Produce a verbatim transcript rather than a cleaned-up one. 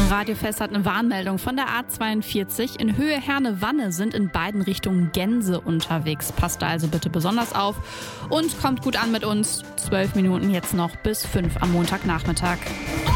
Radio Fest hat eine Warnmeldung von der A zweiundvierzig. In Höhe Herne-Wanne sind in beiden Richtungen Gänse unterwegs. Passt da also bitte besonders auf und kommt gut an mit uns. Zwölf Minuten jetzt noch bis fünf am Montagnachmittag.